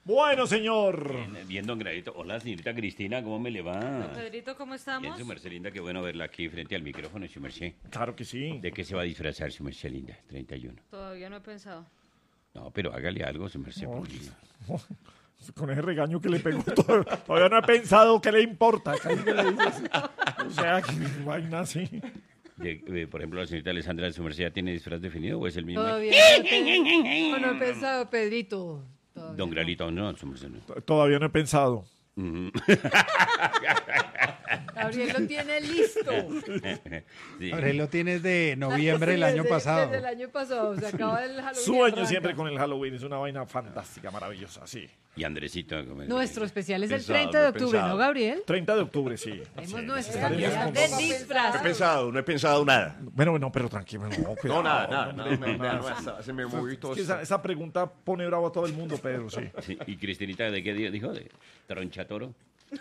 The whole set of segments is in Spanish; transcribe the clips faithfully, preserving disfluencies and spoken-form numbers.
Bueno, señor. Bien, bien, don Gradito. Hola, señorita Cristina, ¿cómo me le va? Don Pedrito, ¿cómo Bien, estamos? su merced linda, qué bueno verla aquí frente al micrófono, su merced. Claro que sí. ¿De qué se va a disfrazar, su merced linda? treinta y uno. Todavía no he pensado. No, pero hágale algo, su merced. No. porque- Con ese regaño que le pegó, todavía, todavía no he pensado qué le importa. Casi que le dice así. O sea, que vaina así. de- eh, por ejemplo, la señorita Alessandra, ¿su merced ya tiene disfraz definido o es el mismo? Todavía no, he- no, no he pensado, Pedrito. Todavía Don no. Gradito, no, su merced no. Todavía no he pensado. Ujú. Gabriel lo tiene listo. Sí. Gabriel lo tienes de noviembre del Sí, año desde- pasado. Desde el año pasado, se acaba el Halloween. Sueño arranca. siempre con el Halloween. Es una vaina fantástica, maravillosa, sí. Y Andresito. ¿cómo es? Nuestro especial es el Pensado, treinta de he octubre, pensado. ¿no, Gabriel? treinta de octubre, sí. Tenemos Sí, nuestro estaremos día con- de No he disfraz. pensado, no he pensado nada. Bueno, no, pero tranquilo. No, cuidado, No, nada, nada. hombre, No, no, no, nada. no, se me movió todo Es que esto. esa, esa pregunta pone bravo a todo el mundo, Pedro, sí. Sí, ¿y Cristinita de qué día dijo? ¿De tronchatoro?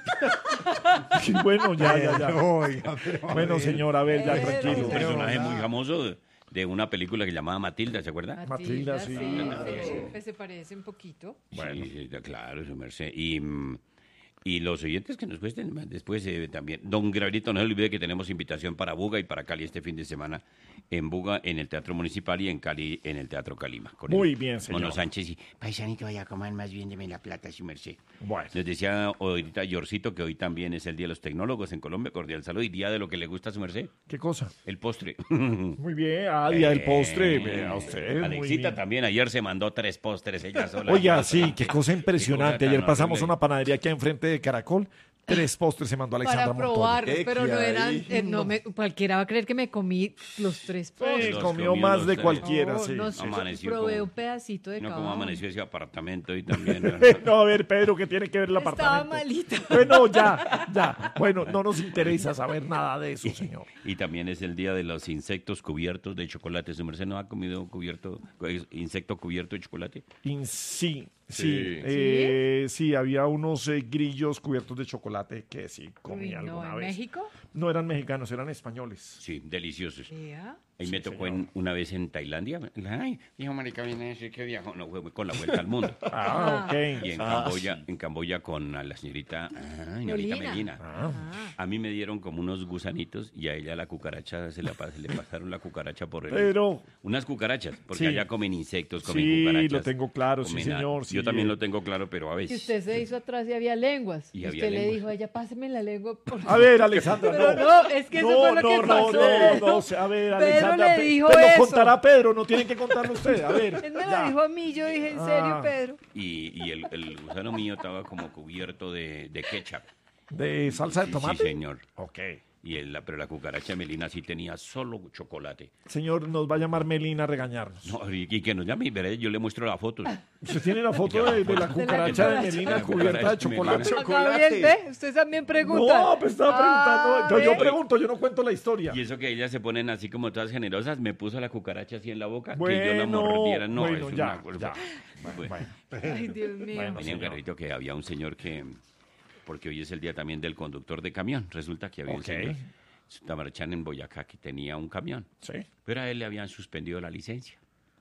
Sí, bueno, ya, ya, ya. Oiga, pero a Bueno, ver. señor, a ver, ya, Pero, tranquilo. Un pero- personaje muy famoso de, de una película que llamaba Matilda, ¿se acuerda? Matilda, sí. se, se parece un poquito. Bueno, sí, sí, claro, su merced. Y, mm, y los oyentes que nos cuesten después eh, también. Don Gabrielito, no se olvide que tenemos invitación para Buga y para Cali este fin de semana. En Buga, en el Teatro Municipal y en Cali, en el Teatro Calima. Con Muy el bien, señor. Mono Sánchez y paisanito, vaya a comer más bien, deme la plata, su merced. Bueno. Les decía ahorita Yorcito que hoy también es el Día de los Tecnólogos en Colombia. Cordial salud y día de lo que le gusta a su merced. ¿Qué cosa? El postre. Muy bien, ah, día del postre. Vea usted, muy Alexita bien. también ayer se mandó tres postres ella sola. Oiga, sí, qué cosa impresionante. Qué cosa tan Ayer pasamos horrible. una panadería aquí enfrente de Caracol. Tres postres se mandó Alexandra Para Montoya. probarlos, ¿Qué? pero no ¿Qué eran. hay? eh, no me, cualquiera va a creer que me comí los tres postres. Sí, Los comió comió más los de tres. cualquiera, No, sí. no sé, Amaneció probé como- un pedacito de No, cada como uno. amaneció ese apartamento y también. ¿no? No, a ver, Pedro, ¿qué tiene que ver el Estaba apartamento? malita. Bueno, ya, ya. Bueno, no nos interesa saber nada de eso, señor. Y también es el día de los insectos cubiertos de chocolate. ¿Su merced no ha comido cubierto, insecto cubierto de chocolate? In- sí, sí. Sí. eh, sí, había unos eh, grillos cubiertos de chocolate que sí comí Uy, no, alguna ¿en vez. México? No eran mexicanos, eran españoles. Sí, deliciosos. Ya. Ahí me Sí, tocó señor. en- una vez en Tailandia. Ay, dijo marica, viene a decir que viajó. No, fue con la vuelta al mundo. Ah, ok. Y en Ah, Camboya, en Camboya con a la señorita, ah, señorita Melina. Melina. Ah, A mí me dieron como unos gusanitos y a ella la cucaracha, se, la, pa- se le pasaron la cucaracha por el... pero Unas cucarachas, porque Sí. allá comen insectos, comen sí, cucarachas. lo tengo claro, sí, comen a- señor. sí, Yo también eh. lo tengo claro, pero a Que veces... usted se hizo atrás y había lenguas. Y Y había usted le lenguas. dijo a ella, páseme la lengua. Por A ver, Alexandra, Pero no. no, es que eso no, fue lo no, que no, pasó. No, no, no, a ver, Pedro Alexandra. le Pe- dijo pues eso. lo contará Pedro, no tienen que contarlo ustedes. A ver. Él me ya. lo dijo a mí, yo dije, ¿en serio, Ah. Pedro? Y, y el, el gusano mío estaba como cubierto de, de ketchup. ¿De salsa de Sí, tomate? Sí, señor. Ok. Y el, la- pero la cucaracha Melina sí tenía solo chocolate. Señor, nos va a llamar Melina a regañarnos. No, y, y que nos llame, veré, yo le muestro la foto. ¿Usted tiene la foto de, de la cucaracha de cucaracha. Melina La cubierta de cucaracha chocolate? Melina. A Gabriel, ve, usted también pregunta. No, pues estaba preguntando. Ah, yo, yo ¿ve? pregunto, yo no cuento la historia. Y eso que ellas se ponen así como todas generosas, me puso la cucaracha así en la boca, que yo Bueno, la mordiera. No, bueno, es ya, una cosa- ya. Bueno, Bueno, Ay, Dios mío. Bueno. Tenía un señor. carrito que había un señor que, porque hoy es el día también del conductor de camión, resulta que había Ok. un señor, Tamarchán en Boyacá, que tenía un camión, sí. pero a él le habían suspendido la licencia.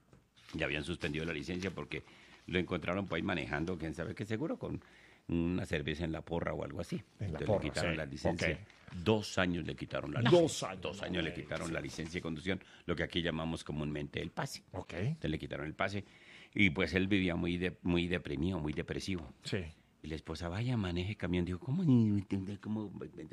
Le habían suspendido la licencia porque lo encontraron por ahí manejando, quién sabe qué seguro, con una cerveza en la porra o algo así. En la Entonces porra, le quitaron sí. la licencia. Ok. Dos años le quitaron la Dos licencia. años, Dos años le ok, quitaron la licencia de conducción, lo que aquí llamamos comúnmente el pase. Ok. Entonces le quitaron el pase y pues él vivía muy de- muy deprimido, muy depresivo. Sí. Y la esposa, vaya, maneje camión. Dijo, ¿cómo? ¿Cómo?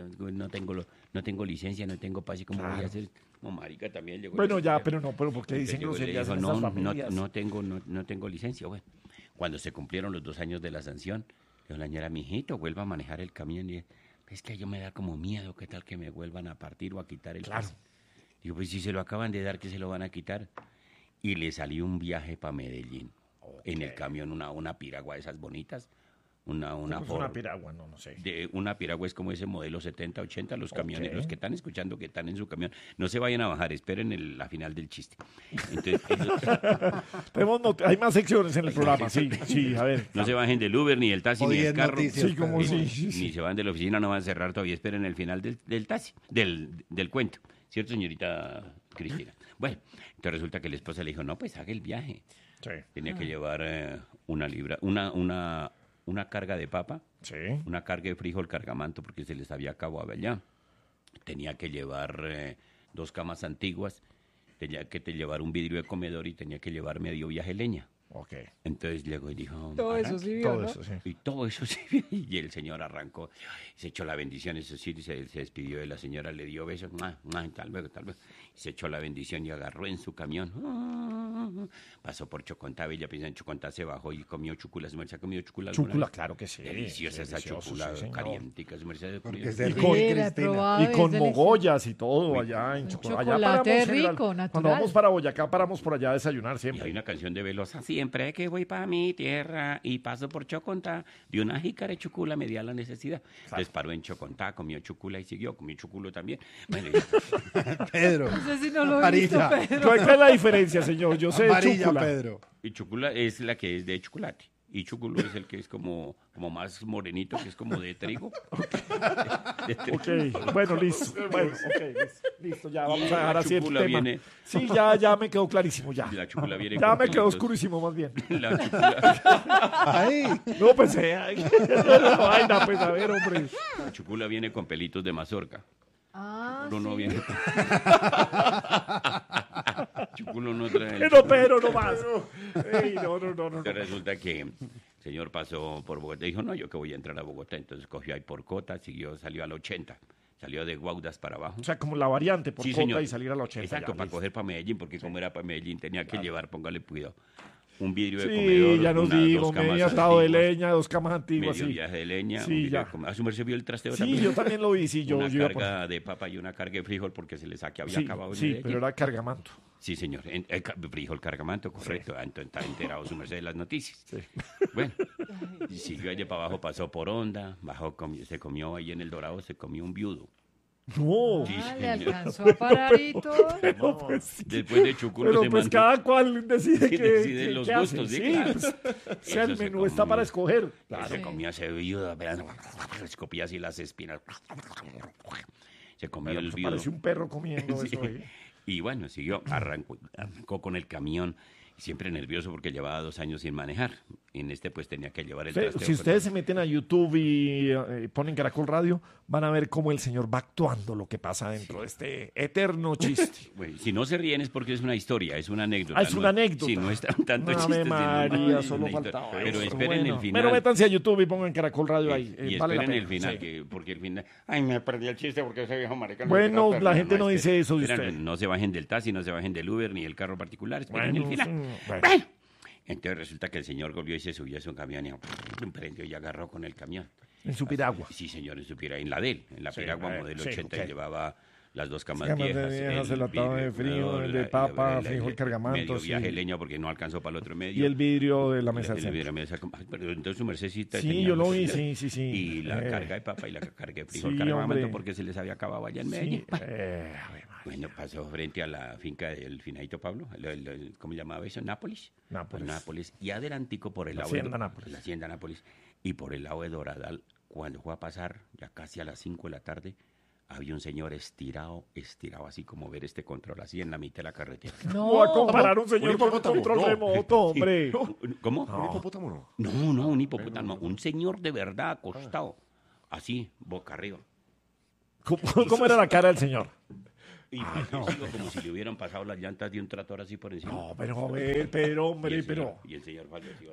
No tengo, lo- no tengo licencia, no tengo pase, ¿cómo voy a Claro. hacer? Como marica también llegó. Bueno, el- ya, pero no, pero porque Entonces dicen llegó y le groserías dijo, en no, estas no, familias. no tengo, no, no tengo licencia. Bueno, cuando se cumplieron los dos años de la sanción, dijo la señora, mijito, vuelva a manejar el camión. Y es que yo me da como miedo, ¿qué tal que me vuelvan a partir o a quitar el Claro. pase? Digo, pues si se lo acaban de dar, ¿qué se lo van a quitar? Y le salió un viaje para Medellín. En el camión, una, una piragua de esas bonitas. Una, una, Pues Ford. una piragua, no, no sé. De una piragua es como ese modelo setenta, ochenta, los camiones, Ok. los que están escuchando que están en su camión, no se vayan a bajar, esperen el- la final del chiste. Entonces, ellos- Tenemos not- hay más secciones en el programa, sí, sí, a ver. no se bajen del Uber, ni del taxi, O ni del diez carro. noticias, Sí, como ni, sí, sí, sí. ni se van de la oficina, no van a cerrar todavía, esperen el final del, del taxi, del, del cuento. ¿Cierto, señorita Cristina? Bueno, entonces resulta que la esposa le dijo, no, pues haga el viaje. Sí. Tenía que llevar eh, una libra, una, una una carga de papa, Sí. una carga de frijol cargamanto, porque se les había acabado allá. Tenía que llevar eh, dos camas antiguas, tenía que te llevar un vidrio de comedor y tenía que llevar medio viaje de leña. Ok. Entonces llegó y dijo... Todo "Arranque". eso sí vio, Todo ¿no? eso, sí. Y todo eso sí. Y el señor arrancó, se echó la bendición, eso sí, se, se despidió de la señora, le dio besos, ¡mua, mua! Tal vez, tal vez. Se echó la bendición y agarró en su camión. Pasó por Chocontá, Bella Piensa en Chocontá, se bajó y comió chúcula. ¿Su merced ha comido chúcula alguna Chúcula, vez? claro que sí. Deliciosa esa Delicioso, chúcula, sí, señor. calientica, su merced. ha Porque comido? se Y ríe con- Sí, la he Cristina. probado, Y es con delicioso. mogollas y todo allá en Un Chocolate. Allá chocolate paramos, general- rico, Cuando natural. vamos para Boyacá, paramos por allá a desayunar Y hay siempre. una canción de Velosa, siempre que voy para mi tierra y paso por Chocontá, de una jícara de chucula me di a la necesidad. Entonces paró en Chocontá, comió chucula y siguió, comió chuculo también. Bueno, y, Pedro. No sé si no lo he visto, Amarilla. Pedro. ¿Cuál es la diferencia, señor? Yo sé de Amarilla, chúcula. Pedro. y chucula es la que es de chocolate. Y chuculo es el que es como, como más morenito, que es como de trigo. De trigo. Ok, bueno, listo. Bueno, ok, listo. Listo, ya vamos Y a dejar la así el chúcula tema. viene- Sí, ya, ya me quedó clarísimo, ya. Y la chúcula viene Ya con me quedó pelitos. oscurísimo, más bien. La chúcula, Ay, No, pues, eh, ay, la vaina, pues, a ver, hombre. la chúcula viene con pelitos de mazorca. Ah, Chuculo no sí. viene con... Chuculo no trae... el Pero, pero, no más. Ey, no, no, no, no. Entonces resulta que el señor pasó por Bogotá y dijo, no, yo que voy a entrar a Bogotá. Entonces cogió ahí por Cota, siguió, salió al ochenta. Salió de Guaudas para abajo. O sea, como la variante por Sí, Cota señor. y salir a la ochenta. Exacto, ya, para listo. coger para Medellín, porque como era para Medellín tenía que llevar, póngale cuidado, un vidrio de Sí, comedor, ya nos unas digo, dos camas medio atado de antiguas, leña, dos camas antiguas, medio sí. viaje de leña, Sí, un vidrio ya. de comedor. ¿A su merced vio el trasteo Sí, también? yo también lo vi, sí, yo, Una yo iba por- carga de papa y una carga de frijol porque se les había Sí, acabado en sí, Medellín. pero era cargamanto. Sí, señor. En, eh, ca- frijol cargamanto, correcto. Ah, Entonces está enterado su merced de las noticias. Bueno, y siguió allá para abajo, pasó por Honda, bajó, comió- se comió ahí en El Dorado, se comió un viudo. No, Sí, Ah, le señor. alcanzó a parar y todo. pero pues sí. Después de Chuculo Pero se pues mandó- cada cual decide Sí, que decide que- los qué hace. gustos, sí, Sí, claro. pues, o sea, el Eso se menú está comió. para escoger. Él Claro. se comía ese viudo, vean, escopía así las espinas. Se comió Pero, el pues, viudo. parece un perro comiendo Sí. eso ahí. Y bueno, siguió, arrancó, arrancó con el camión, siempre nervioso porque llevaba dos años sin manejar. En este pues tenía que llevar el Usted- trasteo. si con- ustedes se meten a YouTube y eh, ponen Caracol Radio, van a ver cómo el señor va actuando lo que pasa dentro de este eterno chiste. Bueno, si no se ríen es porque es una historia, es una anécdota. Ah, es no- una anécdota. Sí, no es tan- tanto Ave chiste. sino María, es solo una historia. faltaba Pero eso. esperen Bueno, el final. Pero métanse a YouTube y pongan Caracol Radio ahí. eh, Y vale la esperen el pena, final, sí. que, porque el final... Ay, me perdí el chiste porque ese viejo marica... no Bueno, quiere la hacer gente nada, no este- dice eso de esperen, usted. No se bajen del taxi, no se bajen del Uber ni del carro particular, esperen el Bueno, final. sí, bueno. Bueno, entonces resulta que el señor volvió y se subió a su camión y prendió y agarró con el camión. En su piragua. Sí, señor, en su piragua, en la de él, en la Sí, piragua eh, modelo sí, ochenta ok. y llevaba las dos camas Camas de viejas, viejas, el atado de vidrio frío, comedor, el de la- papa, la- la- frijol el cargamanto, medio sí. viaje de leña porque no alcanzó para el otro medio. Y el vidrio de la mesa El del vidrio centro. de la mesa, ay, pero entonces su mercedcita Sí, tenía- yo lo vi, sí, sí, sí. Y la Eh, carga de papa y la carga de frijol sí, cargamanto hombre. porque se les había acabado allá en Medellín. Sí, eh, a ver, Bueno, pasó frente a la finca del finadito Pablo, el- el- el- ¿cómo llamaba eso? Nápoles. Nápoles. Pues Nápoles. Y adelantico por el La lado de hacienda Do- Nápoles. La hacienda Nápoles. Y por el lado de Doradal, cuando fue a pasar, ya casi a las cinco de la tarde, había un señor estirado, estirado así como ver este control, así en la mitad de la carretera. voy a No, comparar un señor con un hipopótamo, control no. remoto, hombre. ¿Cómo? ¿Un hipopótamo no? No, no, un hipopótamo. Un señor de verdad acostado, así, boca arriba. ¿Cómo, cómo era la cara del señor? Y fallecido, como si le hubieran pasado las llantas de un tractor así por encima. No, pero a ver, pero Y hombre, el señor- pero... Y el señor falleció.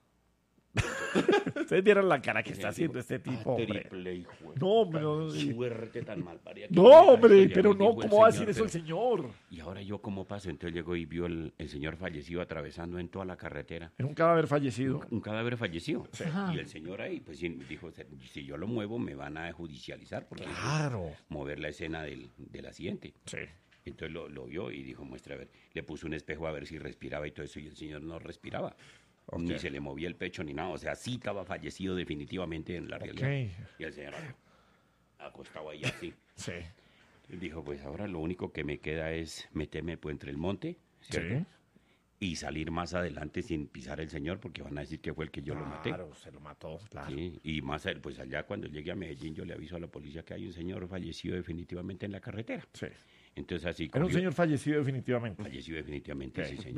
Ustedes vieron la cara que está haciendo este tipo, hombre. Triple hijo de No, hombre, no, puta, sí. Suerte tan mal parida que No, me da hombre, esto, ya pero me no, dijo el ¿cómo va a señor, decir eso el pero- señor? Y ahora yo cómo paso, entonces llegó y vio el, el señor fallecido atravesando en toda la carretera. Era un cadáver fallecido. Un cadáver fallecido. Ajá. Y el señor ahí, pues sí, dijo, si yo lo muevo me van a judicializar porque eso es Claro. mover la escena del, del accidente. Sí. Entonces lo, lo vio y dijo, muestra a ver. Le puso un espejo a ver si respiraba y todo eso, y el señor no respiraba. Ni se le movía el pecho ni nada. O sea, sí estaba fallecido definitivamente en la realidad. Y el señor acostado ahí así. Sí. Dijo, pues ahora lo único que me queda es meterme pues, entre el monte, ¿cierto? Sí. Y salir más adelante sin pisar el señor, porque van a decir que fue el que yo lo maté. Claro, se lo mató, claro. Sí, y más a- pues allá cuando llegue a Medellín yo le aviso a la policía que hay un señor fallecido definitivamente en la carretera. Sí. Entonces así Era un cogió- señor fallecido definitivamente. Falleció definitivamente, Ok, sí, señor. bien.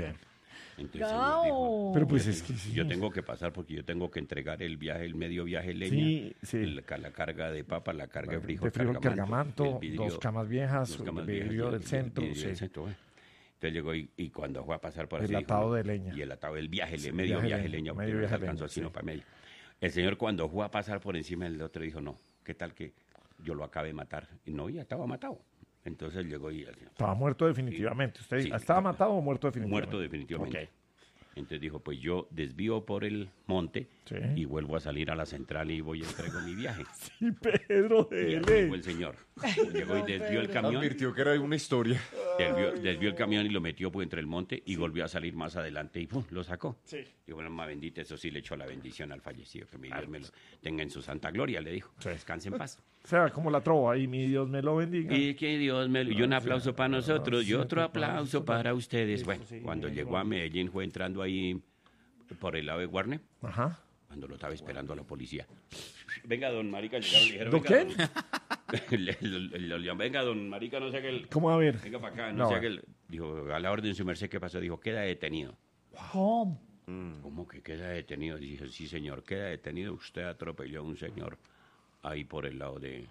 Entonces el señor dijo, Gao. Pero pues es que sí. yo tengo que pasar porque yo tengo que entregar el viaje, el medio viaje leña, Sí, sí. el- la carga de papa, la carga de frijol, De frijol, cargamanto, el vidrio- dos camas viejas, dos camas el vidrio viejas, del el centro, vidrio del sí. centro, bueno. Entonces llegó y, y cuando fue a pasar por El así, atado dijo, de leña. Y el atado del viaje, Sí, le- medio viaje viaje leña, leña, porque medio no viaje se alcanzó leña, sino sí. para medio. El señor cuando fue a pasar por encima del otro dijo, no, ¿qué tal que yo lo acabe de matar? Y no, ya estaba matado. Entonces llegó y el señor, Estaba muerto definitivamente. ¿Usted Sí. estaba matado o muerto definitivamente? muerto definitivamente. Ok. Entonces dijo, pues yo desvío por el monte Sí. y vuelvo a salir a la central y voy y entrego mi viaje. Y Pedro Y de así L. fue el señor. Llegó y desvió el camión, Advirtió que era una historia. desvió, desvió el camión y lo metió pues, entre el monte y volvió a salir más adelante y ¡pum! Lo sacó. Sí. Y bueno, más bendita, eso sí le echó la bendición al fallecido, que mi Dios me lo tenga en su santa gloria, le dijo. Sí. Descanse en paz. O sea, como la trova ahí, mi Dios me lo bendiga. Y que Dios me lo... Y un aplauso para nosotros y otro aplauso para ustedes. Bueno, cuando llegó a Medellín fue entrando ahí por el lado de Guarne, Ajá. cuando lo estaba esperando a la policía. Venga, don Marica, llegaron y dijeron... ¿Don venga, quién? don- le- le- le- le- venga, don Marica, no sé qué... el- ¿Cómo a ver? Venga para acá, No, no, sé bueno. qué... el- Dijo, a la orden, su merced, ¿qué pasó? Dijo, queda detenido. ¿Cómo? ¿Cómo que queda detenido? Dije, sí, señor, queda detenido. Usted atropelló a un señor ahí por el lado de,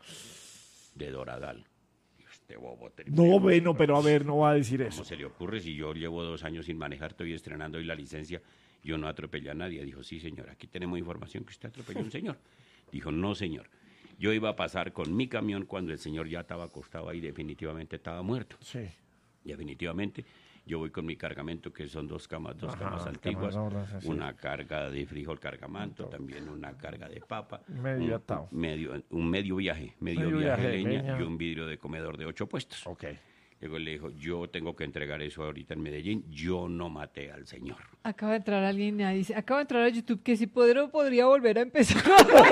de Doradal. Y usted, bobo, tremendo. No, bueno, pero a ver, no va a decir ¿Cómo eso. se le ocurre si yo llevo dos años sin manejar, estoy estrenando hoy la licencia, yo no atropellé a nadie? Dijo, sí, señor, aquí tenemos información que usted atropelló a un señor. Dijo, no, señor. Yo iba a pasar con mi camión cuando el señor ya estaba acostado ahí, definitivamente estaba muerto. Sí. Definitivamente, yo voy con mi cargamento, que son dos camas, dos Ajá, camas camas antiguas, gordas, así. una carga de frijol cargamanto, también una carga de papa, Medio un, atado. medio, un medio viaje, medio, Medio viaje, viaje de de leña, leña. y un vidrio de comedor de ocho puestos. Ok. Luego le dijo, yo tengo que entregar eso ahorita en Medellín, yo no maté al señor. Acaba de entrar alguien y dice, acaba de entrar a YouTube que si podría, podría volver a empezar.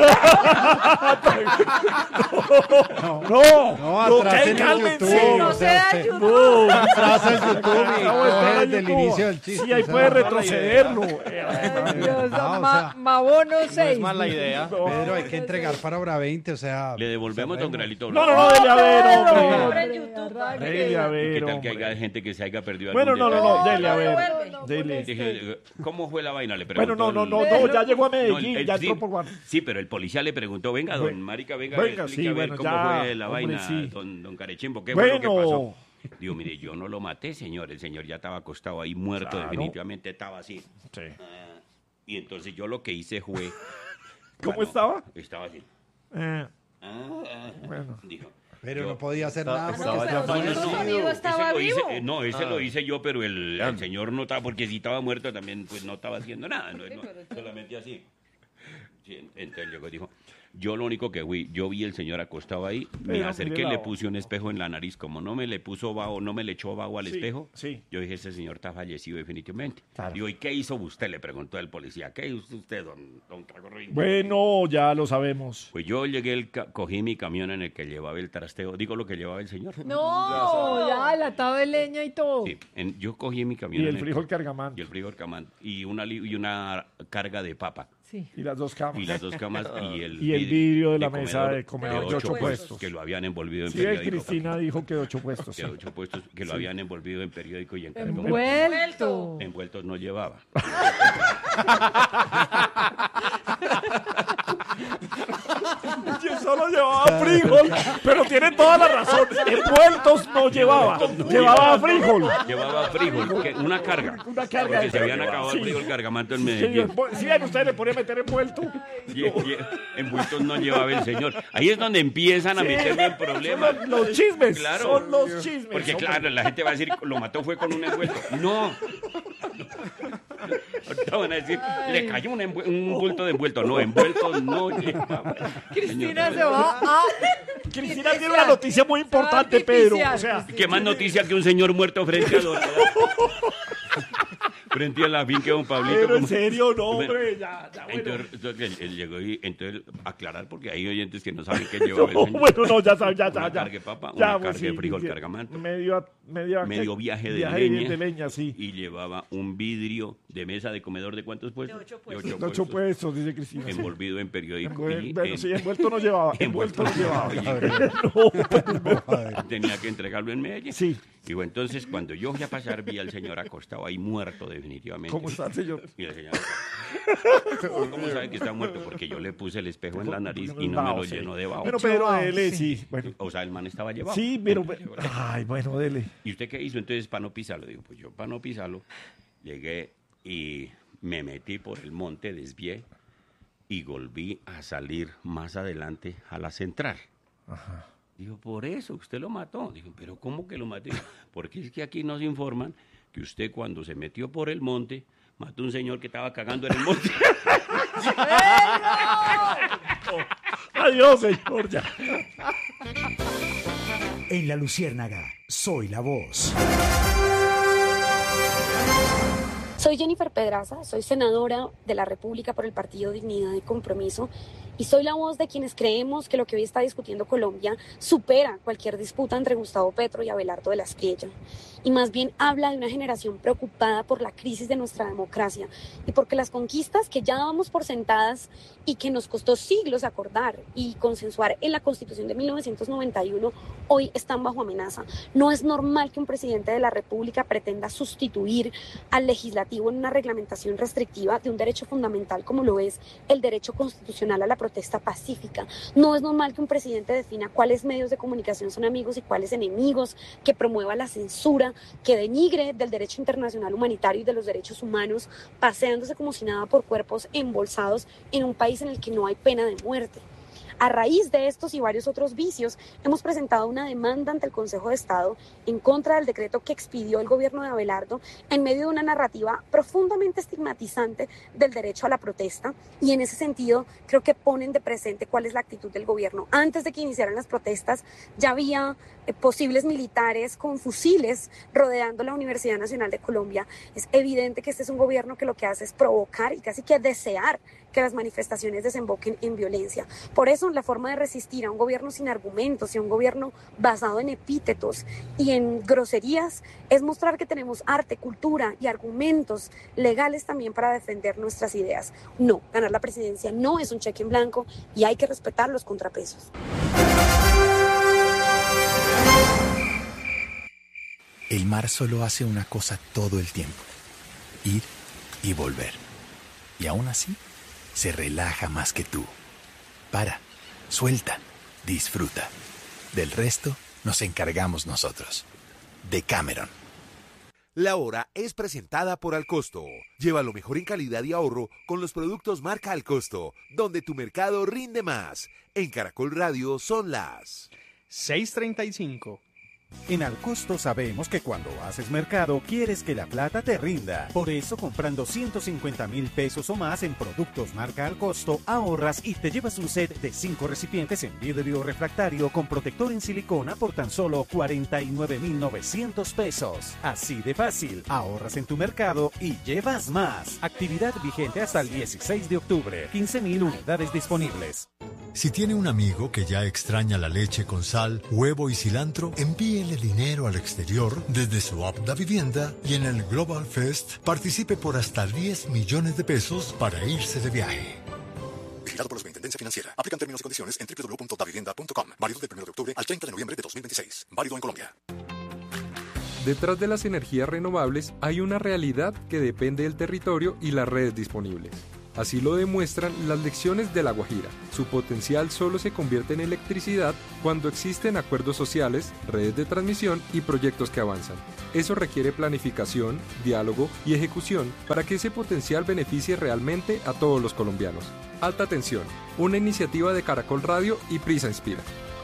No, No, atrás ¿qué? en el Cálmense. YouTube. No o sea, sea usted YouTube. atrás en YouTube y Acabo de estar coge en desde el YouTube. inicio del chiste. Sí, ahí o sea, puede no, retrocederlo. Ay, Dios, No, o ma- sea, Mabono No seis. es mala idea. Pedro, hay que entregar para hora veinte, o sea... Le devolvemos, don cerremos. Gralito. No, no, no, dele a ver, hombre. Hombre, YouTube, Dele a ¿Qué ver, tal que hombre. haya gente que se haya perdido Bueno, algún no, no, no, detalle? dele a ver. no, Dele. Dije, ¿cómo fue la vaina? Le Bueno, preguntó no, no, el- no, no, ya llegó a No, el- Medellín, el- ya sí, entró por Guarne. sí, pero el policía le preguntó, venga, don Bueno, Marica, venga, venga, explique sí, a ver bueno, cómo ya, fue la hombre, vaina, sí. don, don Carechimbo, ¿qué fue lo que Bueno. pasó? Digo, mire, yo no lo maté, señor, el señor ya estaba acostado ahí, muerto, Claro. definitivamente estaba así. Sí. Ah, y entonces yo lo que hice fue... ¿Cómo bueno, estaba? Estaba así. Eh, Ah, ah, Bueno. dijo. Pero yo- no podía hacer Estaba- nada. estaba porque ya estaba fallecido. fallecido. Su amigo estaba ese lo hice- vivo. eh, no, ese Ah. lo hice yo, pero el, el Anda. señor no estaba, porque si estaba muerto también, pues no estaba haciendo nada, no, no, solamente así. Sí, en- entonces llegó y dijo, yo lo único que fui, yo vi el señor acostado ahí, me Pero, acerqué, mire la le voz. puse un espejo en la nariz, como no me le puso vaho, no me le echó vaho al Sí, espejo, sí. yo dije, ese señor está fallecido definitivamente. Claro. Digo, ¿y qué hizo usted? Le preguntó el policía, ¿qué hizo usted, don, don Tragorrín? Bueno, ya lo sabemos. Pues yo llegué, el ca- cogí mi camión en el que llevaba el trasteo, digo lo que llevaba el señor. No, ya, el atado de leña y todo. Sí, en- yo cogí mi camión. Y en el frijol cargamanto. Y el frijol cargamanto. Y una, li- y una carga de papa. Sí. Y las dos camas. Y las dos camas y el, Y el vidrio de la mesa de comedor de ocho puestos. Que lo habían envolvido en Sí, ve, periódico. Cristina dijo que de ocho puestos. Que, sí. ocho puestos, que lo habían envolvido en periódico y en cartón. Envuelto. Envueltos no llevaba. Yo solo llevaba frijol, pero tiene toda la razón. Envueltos no llevaba. Llevaba frijol. Llevaba frijol, que- una carga. Una carga Porque de se habían frijol. acabado Sí. el frijol cargamanto en Sí, Medellín. si bien usted le ponía a meter envuelto. Y, y envueltos no llevaba el señor. Ahí es donde empiezan a Sí. meterme en problemas. Son los, los chismes. Claro. Son los chismes. Porque hombre. claro, la gente va a decir, lo mató fue con un envuelto. No. Ahorita van a decir, le cayó un, envue- un bulto de envuelto. No, envuelto no llevaba. Cristina se va a... Cristina tiene una noticia muy importante, Pedro. O sea, ¿Qué más noticia que un señor muerto frente a los... frente a la finca de don Pablito? pero en como- serio, no, Bueno, hombre. Ya, ya, bueno. Entonces, entonces, él, él llegó y entonces aclarar porque hay oyentes que no saben qué llevaba el No, señor. bueno, no, ya sabe, ya, ya. Una ya. carga de papa, Ya, una pues, carga de sí, frijol sí. cargamanto. Medio, medio, Medio viaje de viaje leña. de leña, sí. Y llevaba un vidrio de mesa de comedor de cuántos puestos? De ocho puestos. De ocho puestos, dice Cristina. sí. Envolvido en periódico. Envuel- y bueno, en- sí, envuelto no llevaba. Envuelto no llevaba. Oye, No, pues, no. tenía que entregarlo en Medellín. Sí, Digo, entonces, cuando yo fui a pasar, vi al señor acostado ahí muerto definitivamente. ¿Cómo está, señor? Y el señor... ¿Cómo sabe que está muerto? Porque yo le puse el espejo en la nariz y no me lo llenó de bajo. Bueno, pero dele, sí. Bueno. O sea, el man estaba llevado. Sí, pero... Ay, bueno, dele. ¿Y usted qué hizo entonces para no pisarlo? Digo, pues yo para no pisarlo, llegué y me metí por el monte, desvié y volví a salir más adelante a la central. Ajá. Digo, por eso, usted lo mató. Digo, pero ¿cómo que lo maté? Porque es que aquí nos informan que usted cuando se metió por el monte, mató a un señor que estaba cagando en el monte. Adiós, señor, ya. En La Luciérnaga, soy la voz. Soy Jennifer Pedraza, soy senadora de la República por el Partido Dignidad y Compromiso y soy la voz de quienes creemos que lo que hoy está discutiendo Colombia supera cualquier disputa entre Gustavo Petro y Abelardo de la Espriella y más bien habla de una generación preocupada por la crisis de nuestra democracia y porque las conquistas que ya dábamos por sentadas y que nos costó siglos acordar y consensuar en la Constitución de mil novecientos noventa y uno hoy están bajo amenaza. No es normal que un presidente de la República pretenda sustituir al legislativo en una reglamentación restrictiva de un derecho fundamental como lo es el derecho constitucional a la protesta pacífica. No es normal que un presidente defina cuáles medios de comunicación son amigos y cuáles enemigos, que promueva la censura, que denigre del derecho internacional humanitario y de los derechos humanos, paseándose como si nada por cuerpos embolsados en un país en el que no hay pena de muerte. A raíz de estos y varios otros vicios, hemos presentado una demanda ante el Consejo de Estado en contra del decreto que expidió el gobierno de Abelardo en medio de una narrativa profundamente estigmatizante del derecho a la protesta y en ese sentido creo que ponen de presente cuál es la actitud del gobierno. Antes de que iniciaran las protestas ya había eh, posibles militares con fusiles rodeando la Universidad Nacional de Colombia. Es evidente que este es un gobierno que lo que hace es provocar y casi que desear que las manifestaciones desemboquen en violencia. Por eso la forma de resistir a un gobierno sin argumentos y a un gobierno basado en epítetos y en groserías es mostrar que tenemos arte, cultura y argumentos legales también para defender nuestras ideas. No, ganar la presidencia no es un cheque en blanco y hay que respetar los contrapesos. El mar solo hace una cosa todo el tiempo: ir y volver. Y aún así, se relaja más que tú. Para, suelta, disfruta. Del resto nos encargamos nosotros. Decameron. La hora es presentada por Alcosto. Lleva lo mejor en calidad y ahorro con los productos marca Alcosto, donde tu mercado rinde más. En Caracol Radio son las seis treinta y cinco. En Alcosto sabemos que cuando haces mercado quieres que la plata te rinda. Por eso, comprando ciento cincuenta mil pesos o más en productos marca Alcosto, ahorras y te llevas un set de cinco recipientes en vidrio refractario con protector en silicona por tan solo cuarenta y nueve mil novecientos pesos. Así de fácil, ahorras en tu mercado y llevas más. Actividad vigente hasta el dieciséis de octubre. quince mil unidades disponibles. Si tiene un amigo que ya extraña la leche con sal, huevo y cilantro, envíele dinero al exterior desde su app Da Vivienda y en el Global Fest participe por hasta diez millones de pesos para irse de viaje. Vigilado por la Superintendencia Financiera. Aplican términos y condiciones en doble u doble u doble u punto davivienda punto com. Válido del primero de octubre al treinta de noviembre de dos mil veintiséis. Válido en Colombia. Detrás de las energías renovables hay una realidad que depende del territorio y las redes disponibles. Así lo demuestran las lecciones de La Guajira. Su potencial solo se convierte en electricidad cuando existen acuerdos sociales, redes de transmisión y proyectos que avanzan. Eso requiere planificación, diálogo y ejecución para que ese potencial beneficie realmente a todos los colombianos. Alta Tensión, una iniciativa de Caracol Radio y Prisa Inspira.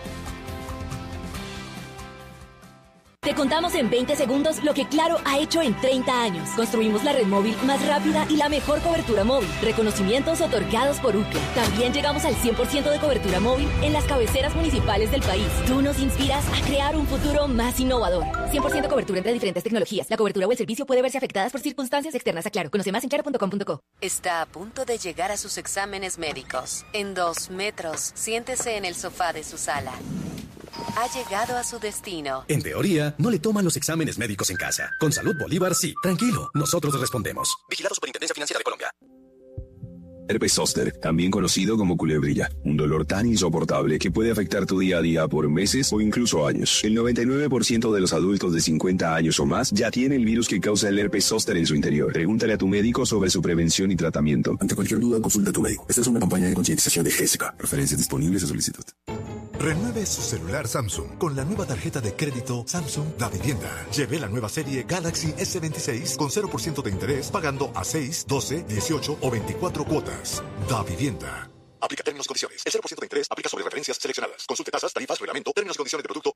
Te contamos en veinte segundos lo que Claro ha hecho en treinta años. Construimos la red móvil más rápida y la mejor cobertura móvil. Reconocimientos otorgados por Ookla. También llegamos al cien por ciento de cobertura móvil en las cabeceras municipales del país. Tú nos inspiras a crear un futuro más innovador. cien por ciento cobertura entre diferentes tecnologías. La cobertura o el servicio puede verse afectadas por circunstancias externas a Claro. Conoce más en claro punto com punto co. Está a punto de llegar a sus exámenes médicos. En dos metros, siéntese en el sofá de su sala. Ha llegado a su destino. En teoría, no le toman los exámenes médicos en casa. Con Salud Bolívar, sí. Tranquilo, nosotros respondemos. Vigilado Superintendencia Financiera de Colombia. Herpes zóster, también conocido como culebrilla, un dolor tan insoportable que puede afectar tu día a día por meses o incluso años. El noventa y nueve por ciento de los adultos de cincuenta años o más ya tiene el virus que causa el herpes zóster en su interior. Pregúntale a tu médico sobre su prevención y tratamiento. Ante cualquier duda, consulta a tu médico. Esta es una campaña de concientización de G S K. Referencias disponibles a solicitud. Renueve su celular Samsung con la nueva tarjeta de crédito Samsung Da Vivienda. Lleve la nueva serie Galaxy S veintiséis con cero por ciento de interés pagando a seis, doce, dieciocho o veinticuatro cuotas. Da Vivienda. Aplica términos y condiciones. El cero por ciento de interés aplica sobre referencias seleccionadas. Consulte tasas, tarifas, reglamento, términos y condiciones de producto